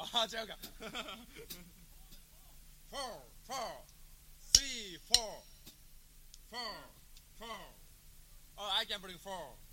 違うか。four, four, three, four, four, four. Oh, I can bring four.